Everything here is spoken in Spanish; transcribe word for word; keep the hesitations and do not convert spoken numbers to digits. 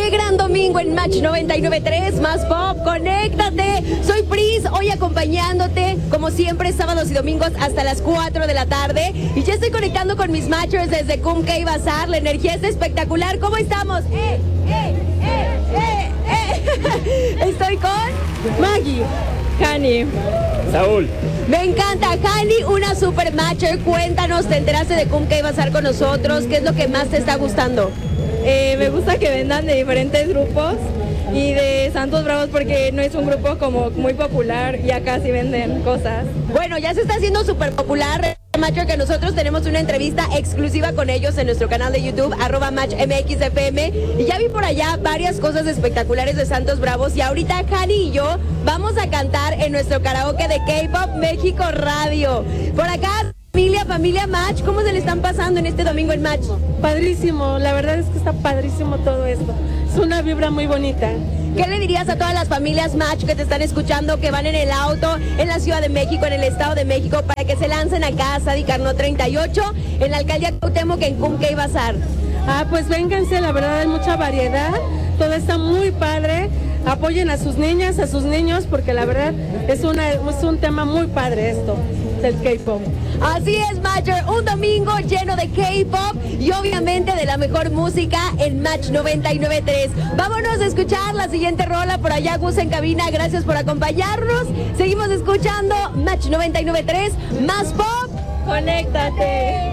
Qué gran domingo en Match noventa y nueve punto tres, más pop, conéctate. Soy Pris, hoy acompañándote, como siempre, sábados y domingos hasta las cuatro de la tarde. Y ya estoy conectando con mis matchers desde Kumkey Bazaar. La energía es espectacular. ¿Cómo estamos? ¡Eh, eh, eh, eh, eh! Estoy con Maggie, Hani, Saúl. me encanta. Hani, una super matcher. Cuéntanos, te enteraste de Kumkey Bazaar con nosotros. ¿Qué es lo que más te está gustando? eh, me gusta que vendan de diferentes grupos y de Santos Bravos porque no es un grupo como muy popular y acá sí venden cosas. Bueno, ya se está haciendo súper popular, Matcher, que nosotros tenemos una entrevista exclusiva con ellos en nuestro canal de YouTube, arroba Match M X F M, y ya vi por allá varias cosas espectaculares de Santos Bravos, y ahorita Hani y yo vamos a cantar en nuestro karaoke de K-Pop México Radio. Por acá, familia, familia Match, ¿cómo se le están pasando en este domingo en Match? Padrísimo, la verdad es que está padrísimo todo esto. Es una vibra muy bonita. ¿Qué le dirías a todas las familias Match que te están escuchando, que van en el auto, en la Ciudad de México, en el Estado de México, para que se lancen acá a Sadi Carnot treinta y ocho, en la alcaldía Cuauhtémoc, en Kumkey Bazaar? Ah, pues vénganse, la verdad hay mucha variedad, todo está muy padre. Apoyen a sus niñas, a sus niños, porque la verdad es, una, es un tema muy padre esto del K-Pop. Así es, Matcher, un domingo lleno de K-Pop y obviamente de la mejor música en Match noventa y nueve punto tres. Vámonos a escuchar la siguiente rola por allá, Gus en cabina, gracias por acompañarnos. Seguimos escuchando Match noventa y nueve punto tres, más pop. ¡Conéctate!